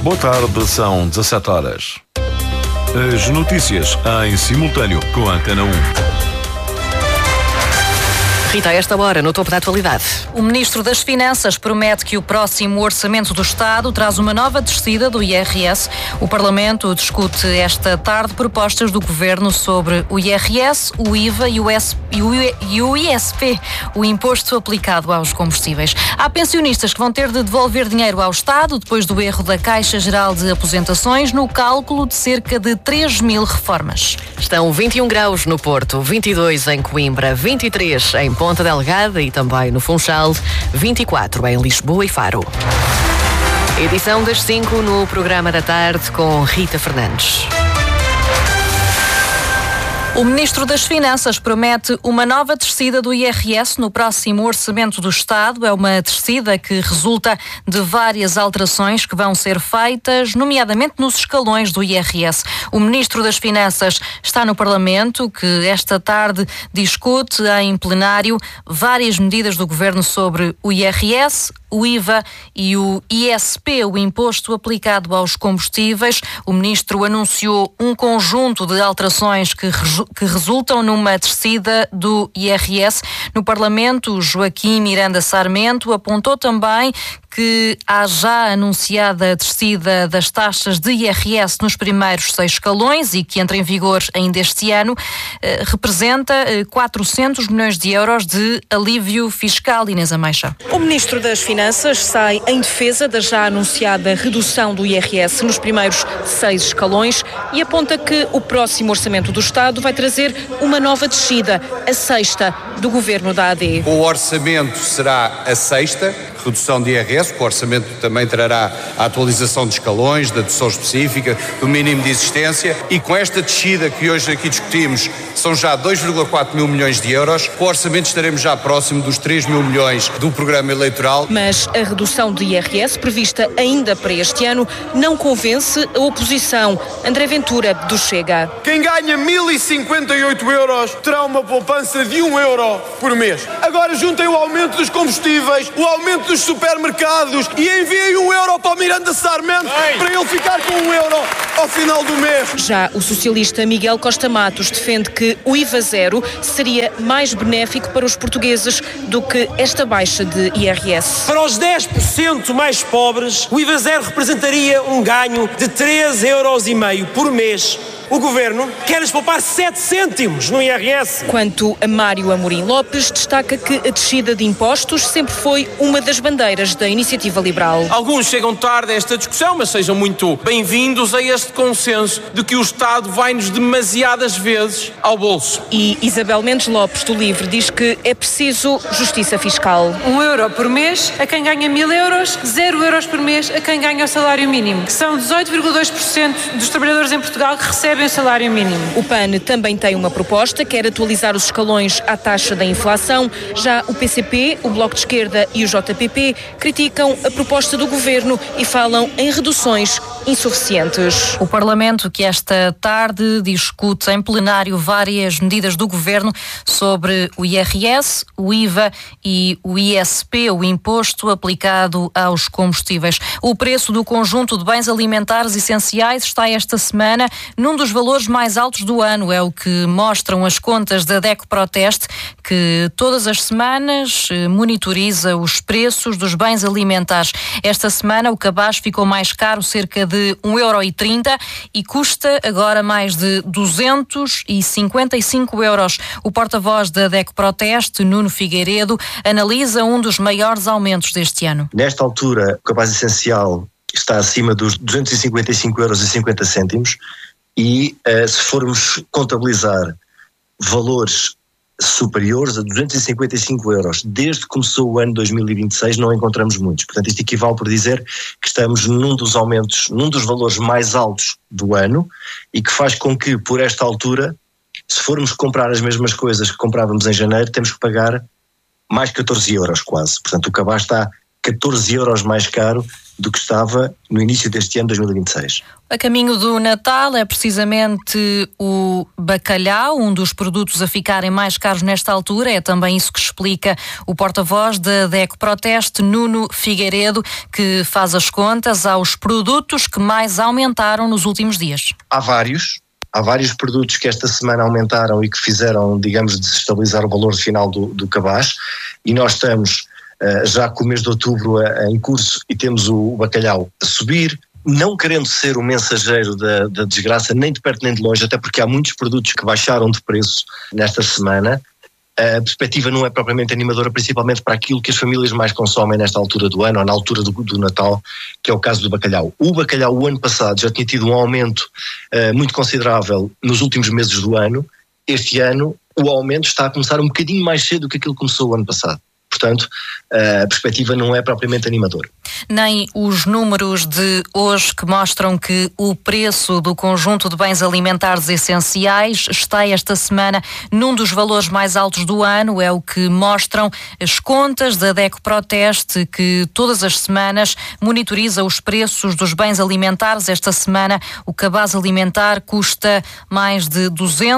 Boa tarde, são 17 horas. As notícias em simultâneo com a Antena 1. Rita, a esta hora, no topo da atualidade. O Ministro das Finanças promete que o próximo Orçamento do Estado traz uma nova descida do IRS. O Parlamento discute esta tarde propostas do Governo sobre o IRS, o IVA e o ISP, o imposto aplicado aos combustíveis. Há pensionistas que vão ter de devolver dinheiro ao Estado depois do erro da Caixa Geral de Aposentações no cálculo de cerca de 3.000 reformas. Estão 21 graus no Porto, 22 em Coimbra, 23 em Ponta Delgada e também no Funchal, 24 em Lisboa e Faro. Edição das 5 no programa da tarde com Rita Fernandes. O Ministro das Finanças promete uma nova descida do IRS no próximo Orçamento do Estado. É uma descida que resulta de várias alterações que vão ser feitas, nomeadamente nos escalões do IRS. O Ministro das Finanças está no Parlamento, que esta tarde discute em plenário várias medidas do Governo sobre o IRS, o IVA e o ISP, o imposto aplicado aos combustíveis. O Ministro anunciou um conjunto de alterações que resultam numa descida do IRS. No Parlamento, Joaquim Miranda Sarmento apontou também que há já anunciada a descida das taxas de IRS nos primeiros 6 escalões e que entra em vigor ainda este ano, representa 400 milhões de euros de alívio fiscal. Inês Ameixa. O Ministro das Finanças sai em defesa da já anunciada redução do IRS nos primeiros 6 escalões e aponta que o próximo Orçamento do Estado vai trazer uma nova descida, a 6ª, do Governo da AD. O orçamento será a 6ª, redução de IRS, o orçamento também trará a atualização de escalões, da dedução específica, do mínimo de existência e com esta descida que hoje aqui discutimos, são já 2,4 mil milhões de euros, com o orçamento estaremos já próximo dos 3 mil milhões do programa eleitoral. Mas a redução do IRS, prevista ainda para este ano, não convence a oposição. André Ventura, do Chega. Quem ganha 1.058 euros terá uma poupança de 1 euro por mês. Agora juntem o aumento dos combustíveis, o aumento dos supermercados e enviem 1 euro para o Miranda Sarmento para ele ficar com 1 euro ao final do mês. Já o socialista Miguel Costa Matos defende que o IVA zero seria mais benéfico para os portugueses do que esta baixa de IRS. Para os 10% mais pobres, o IVA zero representaria um ganho de 3,5 euros por mês. O Governo quer-lhes poupar 7 cêntimos no IRS. Quanto a Mário Amorim Lopes, destaca que a descida de impostos sempre foi uma das bandeiras da Iniciativa Liberal. Alguns chegam tarde a esta discussão, mas sejam muito bem-vindos a este consenso de que o Estado vai-nos demasiadas vezes ao bolso. E Isabel Mendes Lopes, do LIVRE, diz que é preciso justiça fiscal. 1 euro por mês a quem ganha 1.000 euros, 0 euros por mês a quem ganha o salário mínimo, que são 18,2% dos trabalhadores em Portugal que recebem o salário mínimo. O PAN também tem uma proposta, quer atualizar os escalões à taxa da inflação. Já o PCP, o Bloco de Esquerda e o JPP criticam a proposta do Governo e falam em reduções insuficientes. O Parlamento, que esta tarde discute em plenário várias medidas do Governo sobre o IRS, o IVA e o ISP, o imposto aplicado aos combustíveis. O preço do conjunto de bens alimentares essenciais está esta semana num dos valores mais altos do ano. É o que mostram as contas da DECO Proteste, que todas as semanas monitoriza os preços dos bens alimentares. Esta semana o cabaz ficou mais caro, cerca de 1,30 € e custa agora mais de 255 euros. O porta-voz da DECO Proteste, Nuno Figueiredo, analisa um dos maiores aumentos deste ano. Nesta altura, o cabaz essencial está acima dos 255,50 € e se formos contabilizar valores superiores a 255 euros desde que começou o ano 2026, não encontramos muitos. Portanto, isto equivale por dizer que estamos num dos aumentos, num dos valores mais altos do ano e que faz com que, por esta altura, se formos comprar as mesmas coisas que comprávamos em janeiro, temos que pagar mais 14 euros quase. Portanto, o cabaz está 14 euros mais caro do que estava no início deste ano 2026. A caminho do Natal é precisamente o bacalhau, um dos produtos a ficarem mais caros nesta altura. É também isso que explica o porta-voz da DECO Proteste, Nuno Figueiredo, que faz as contas aos produtos que mais aumentaram nos últimos dias. Há vários produtos que esta semana aumentaram e que fizeram, digamos, desestabilizar o valor final do cabaz, e nós estamos já com o mês de outubro em curso e temos o bacalhau a subir, não querendo ser o mensageiro da desgraça, nem de perto nem de longe, até porque há muitos produtos que baixaram de preço nesta semana. A perspectiva não é propriamente animadora, principalmente para aquilo que as famílias mais consomem nesta altura do ano, ou na altura do Natal, que é o caso do bacalhau. O bacalhau, o ano passado, já tinha tido um aumento muito considerável nos últimos meses do ano. Este ano, o aumento está a começar um bocadinho mais cedo do que aquilo que começou o ano passado. Portanto, a perspectiva não é propriamente animadora. Nem os números de hoje, que mostram que o preço do conjunto de bens alimentares essenciais está esta semana num dos valores mais altos do ano. É o que mostram as contas da DECO Proteste, que todas as semanas monitoriza os preços dos bens alimentares. Esta semana o cabaz alimentar custa mais de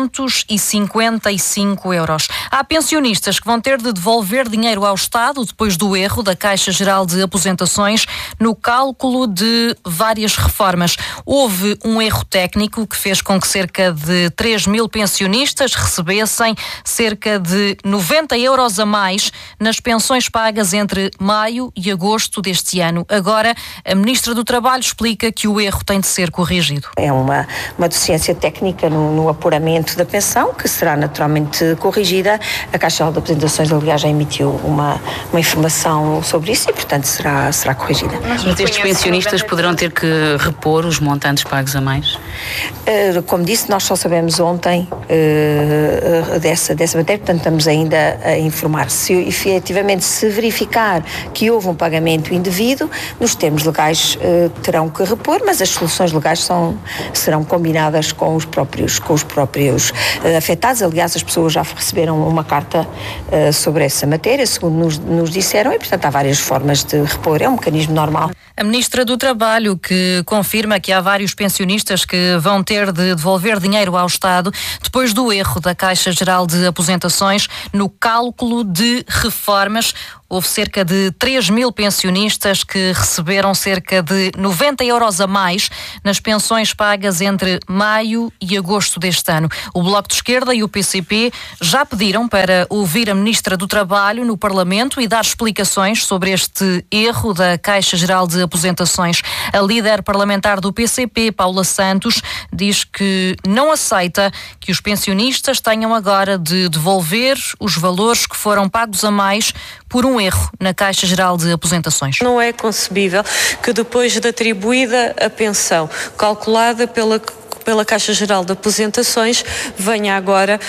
255 euros. Há pensionistas que vão ter de devolver dinheiro ao Estado depois do erro da Caixa Geral de Aposentações no cálculo de várias reformas. Houve um erro técnico que fez com que cerca de 3 mil pensionistas recebessem cerca de 90 euros a mais nas pensões pagas entre maio e agosto deste ano. Agora, a Ministra do Trabalho explica que o erro tem de ser corrigido. É uma deficiência técnica no apuramento da pensão, que será naturalmente corrigida. A Caixa Geral de Aposentações, aliás, já emitiu uma informação sobre isso e, portanto, será corrigida. Mas estes pensionistas poderão ter que repor os montantes pagos a mais? Como disse, nós só sabemos ontem dessa matéria, portanto estamos ainda a informar. Se efetivamente se verificar que houve um pagamento indevido, nos termos legais terão que repor, mas as soluções legais serão combinadas com os próprios afetados. Aliás, as pessoas já receberam uma carta sobre essa matéria, segundo nos disseram, e portanto há várias formas de repor. É um mecanismo normal. A Ministra do Trabalho, que confirma que há vários pensionistas que vão ter de devolver dinheiro ao Estado depois do erro da Caixa Geral de Aposentações no cálculo de reformas. Houve cerca de 3 mil pensionistas que receberam cerca de 90 euros a mais nas pensões pagas entre maio e agosto deste ano. O Bloco de Esquerda e o PCP já pediram para ouvir a Ministra do Trabalho no Parlamento e dar explicações sobre este erro da Caixa Geral de Aposentações. A líder parlamentar do PCP, Paula Santos, diz que não aceita que os pensionistas tenham agora de devolver os valores que foram pagos a mais por um erro na Caixa Geral de Aposentações. Não é concebível que depois de atribuída a pensão calculada pela Caixa Geral de Aposentações, venha agora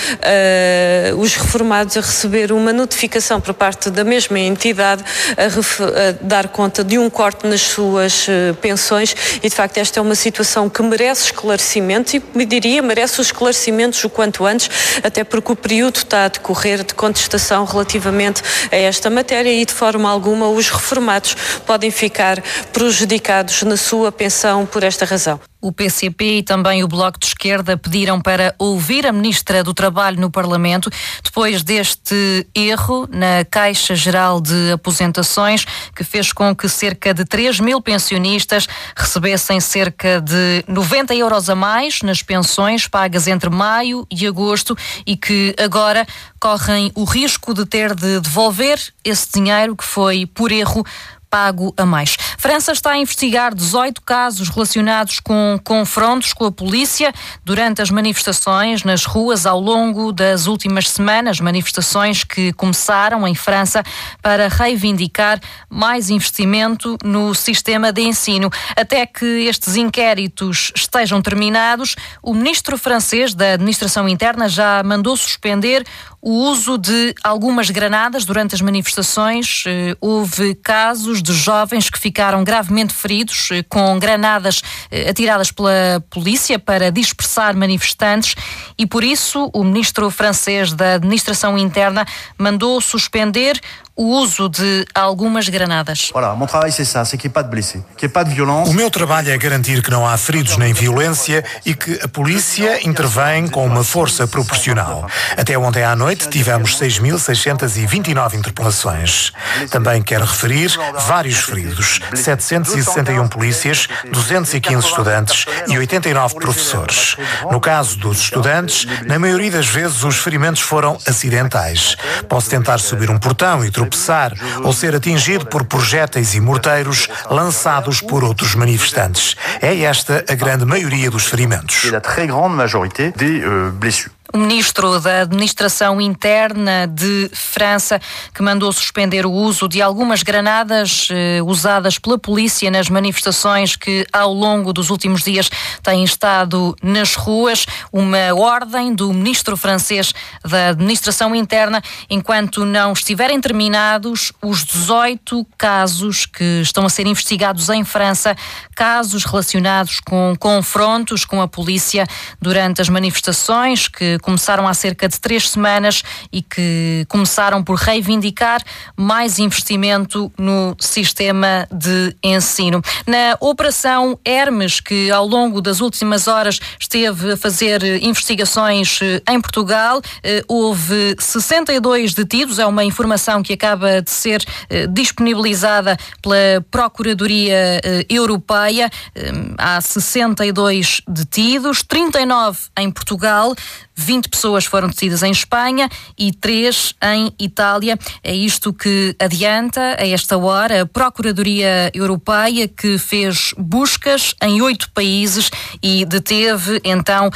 os reformados a receber uma notificação por parte da mesma entidade a dar conta de um corte nas suas pensões, e de facto esta é uma situação que merece esclarecimento e merece os esclarecimentos o quanto antes, até porque o período está a decorrer de contestação relativamente a esta matéria e de forma alguma os reformados podem ficar prejudicados na sua pensão por esta razão. O PCP e também o Bloco de Esquerda pediram para ouvir a Ministra do Trabalho no Parlamento depois deste erro na Caixa Geral de Aposentações, que fez com que cerca de 3 mil pensionistas recebessem cerca de 90 euros a mais nas pensões pagas entre maio e agosto e que agora correm o risco de ter de devolver esse dinheiro que foi, por erro, pago a mais. França está a investigar 18 casos relacionados com confrontos com a polícia durante as manifestações nas ruas ao longo das últimas semanas, manifestações que começaram em França para reivindicar mais investimento no sistema de ensino. Até que estes inquéritos estejam terminados, o ministro francês da Administração Interna já mandou suspender o uso de algumas granadas durante as manifestações. Houve casos de jovens que ficaram gravemente feridos com granadas atiradas pela polícia para dispersar manifestantes e, por isso, o ministro francês da Administração Interna mandou suspender o uso de algumas granadas. O meu trabalho é garantir que não há feridos nem violência e que a polícia intervém com uma força proporcional. Até ontem à noite tivemos 6.629 interpelações. Também quero referir vários feridos, 761 polícias, 215 estudantes e 89 professores. No caso dos estudantes, na maioria das vezes os ferimentos foram acidentais. Posso tentar subir um portão e tropeçar ou ser atingido por projéteis e morteiros lançados por outros manifestantes. É esta a grande maioria dos ferimentos. O ministro da Administração Interna de França, que mandou suspender o uso de algumas granadas usadas pela polícia nas manifestações que ao longo dos últimos dias têm estado nas ruas, uma ordem do ministro francês da Administração Interna, enquanto não estiverem terminados os 18 casos que estão a ser investigados em França, casos relacionados com confrontos com a polícia durante as manifestações que começaram há cerca de 3 semanas e que começaram por reivindicar mais investimento no sistema de ensino. Na Operação Hermes, que ao longo das últimas horas esteve a fazer investigações em Portugal, houve 62 detidos, é uma informação que acaba de ser disponibilizada pela Procuradoria Europeia. Há 62 detidos, 39 em Portugal, 20 pessoas foram detidas em Espanha e 3 em Itália. É isto que adianta, a esta hora, a Procuradoria Europeia, que fez buscas em 8 países e deteve, então,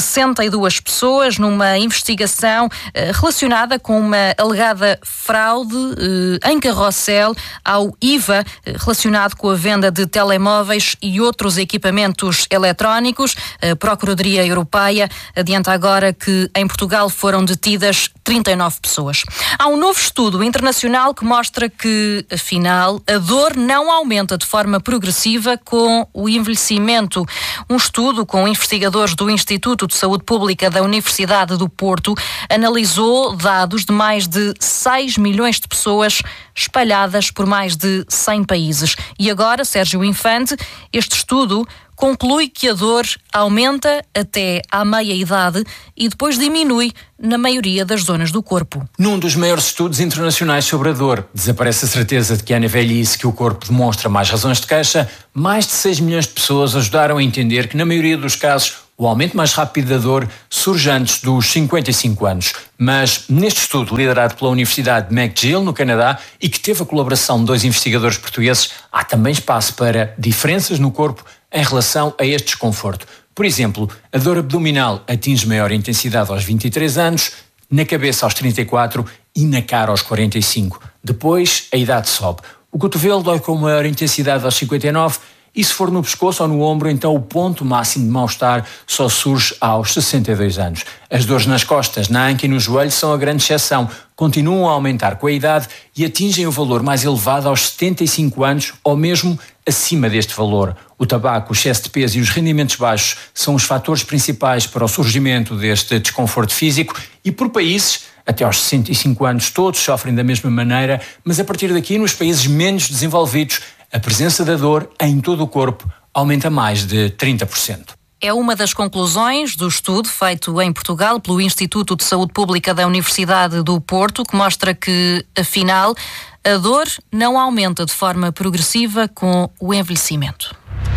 62 pessoas numa investigação relacionada com uma alegada fraude em carrossel ao IVA, relacionado com a venda de telemóveis e outros equipamentos eletrónicos. A Procuradoria Europeia adianta agora que em Portugal foram detidas 39 pessoas. Há um novo estudo internacional que mostra que, afinal, a dor não aumenta de forma progressiva com o envelhecimento. Um estudo com investigadores do Instituto de Saúde Pública da Universidade do Porto analisou dados de mais de 6 milhões de pessoas espalhadas por mais de 100 países. E agora, Sérgio Infante, este estudo conclui que a dor aumenta até à meia-idade e depois diminui na maioria das zonas do corpo. Num dos maiores estudos internacionais sobre a dor, desaparece a certeza de que é na velhice que o corpo demonstra mais razões de queixa. Mais de 6 milhões de pessoas ajudaram a entender que, na maioria dos casos, o aumento mais rápido da dor surge antes dos 55 anos. Mas neste estudo, liderado pela Universidade de McGill, no Canadá, e que teve a colaboração de 2 investigadores portugueses, há também espaço para diferenças no corpo em relação a este desconforto. Por exemplo, a dor abdominal atinge maior intensidade aos 23 anos, na cabeça aos 34 e na cara aos 45. Depois, a idade sobe. O cotovelo dói com maior intensidade aos 59 e se for no pescoço ou no ombro, então o ponto máximo de mal-estar só surge aos 62 anos. As dores nas costas, na anca e no joelho são a grande exceção. Continuam a aumentar com a idade e atingem o valor mais elevado aos 75 anos ou mesmo acima deste valor. O tabaco, o excesso de peso e os rendimentos baixos são os fatores principais para o surgimento deste desconforto físico e por países, até aos 65 anos, todos sofrem da mesma maneira, mas a partir daqui, nos países menos desenvolvidos, a presença da dor em todo o corpo aumenta mais de 30%. É uma das conclusões do estudo feito em Portugal pelo Instituto de Saúde Pública da Universidade do Porto, que mostra que, afinal, a dor não aumenta de forma progressiva com o envelhecimento.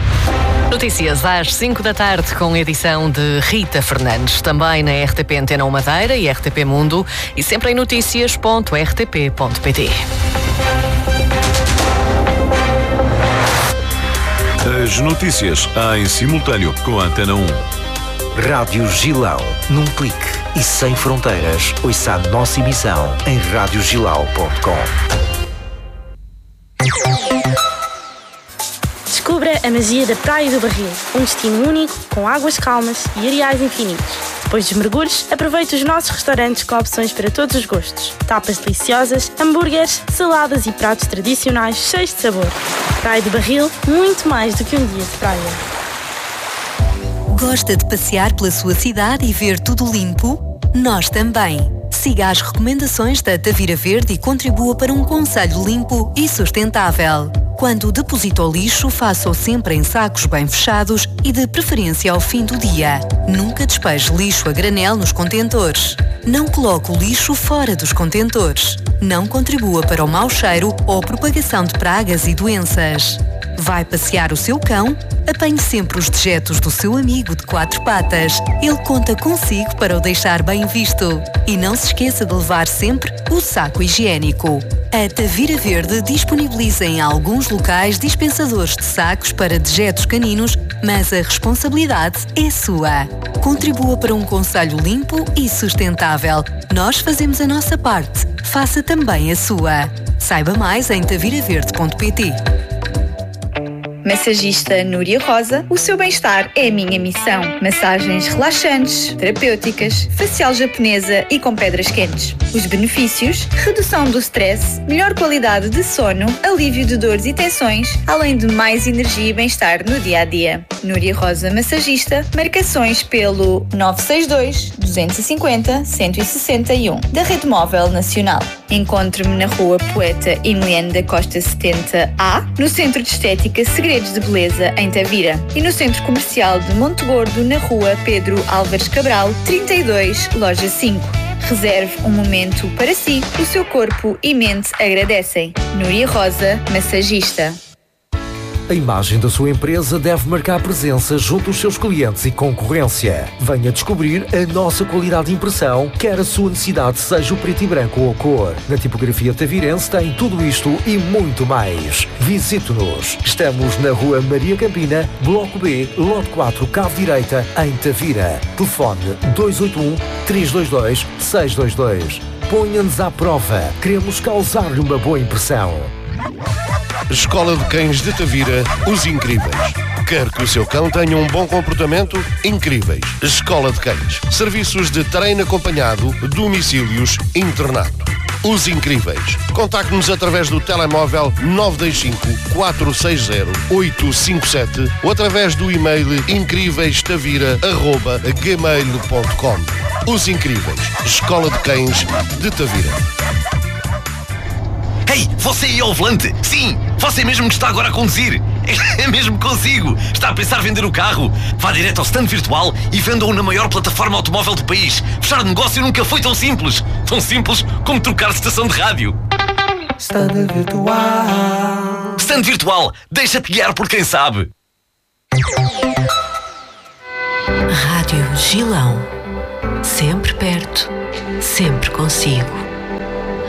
Notícias às 5 da tarde com edição de Rita Fernandes. Também na RTP Antena 1 Madeira e RTP Mundo e sempre em noticias.rtp.pt. As notícias em simultâneo com a Antena 1. Rádio Gilão. Num clique e sem fronteiras. Ouça a nossa emissão em radiogilão.com. Descubra a magia da Praia do Barril. Um destino único, com águas calmas e areais infinitos. Depois dos mergulhos, aproveite os nossos restaurantes com opções para todos os gostos. Tapas deliciosas, hambúrgueres, saladas e pratos tradicionais cheios de sabor. Praia do Barril, muito mais do que um dia de praia. Gosta de passear pela sua cidade e ver tudo limpo? Nós também. Siga as recomendações da Tavira Verde e contribua para um concelho limpo e sustentável. Quando deposita o lixo, faça-o sempre em sacos bem fechados e de preferência ao fim do dia. Nunca despeje lixo a granel nos contentores. Não coloque o lixo fora dos contentores. Não contribua para o mau cheiro ou propagação de pragas e doenças. Vai passear o seu cão? Apanhe sempre os dejetos do seu amigo de 4 patas. Ele conta consigo para o deixar bem visto. E não se esqueça de levar sempre o saco higiênico. A Tavira Verde disponibiliza em alguns locais dispensadores de sacos para dejetos caninos, mas a responsabilidade é sua. Contribua para um concelho limpo e sustentável. Nós fazemos a nossa parte. Faça também a sua. Saiba mais em taviraverde.pt. Massagista Núria Rosa, o seu bem-estar é a minha missão. Massagens relaxantes, terapêuticas, facial japonesa e com pedras quentes. Os benefícios: redução do stress, melhor qualidade de sono, alívio de dores e tensões, além de mais energia e bem-estar no dia-a-dia. Núria Rosa Massagista, marcações pelo 962 250 161 da Rede Móvel Nacional. Encontre-me na Rua Poeta Emiliano da Costa 70A, no Centro de Estética Segredos de Beleza, em Tavira, e no Centro Comercial de Monte Gordo, na Rua Pedro Álvares Cabral, 32, Loja 5. Reserve um momento para si, o seu corpo e mente agradecem. Núria Rosa, massagista. A imagem da sua empresa deve marcar presença junto aos seus clientes e concorrência. Venha descobrir a nossa qualidade de impressão, quer a sua necessidade seja o preto e branco ou a cor. Na tipografia tavirense tem tudo isto e muito mais. Visite-nos. Estamos na Rua Maria Campina, Bloco B, Lote 4, Cave Direita, em Tavira. Telefone 281-322-622. Ponha-nos à prova. Queremos causar-lhe uma boa impressão. Escola de Cães de Tavira, os Incríveis. Quer que o seu cão tenha um bom comportamento? Incríveis. Escola de Cães. Serviços de treino acompanhado, domicílios, internato. Os Incríveis. Contacte-nos através do telemóvel 925-460-857 ou através do e-mail incríveis.tavira@gmail.com. Os Incríveis. Escola de Cães de Tavira. Ei, você aí ao volante? Sim, você mesmo que está agora a conduzir. É mesmo consigo. Está a pensar vender o carro? Vá direto ao stand virtual e venda-o na maior plataforma automóvel do país. Fechar negócio nunca foi tão simples. Tão simples como trocar de estação de rádio. Stand virtual. Stand virtual. Deixa-te guiar por quem sabe. Rádio Gilão. Sempre perto, sempre consigo.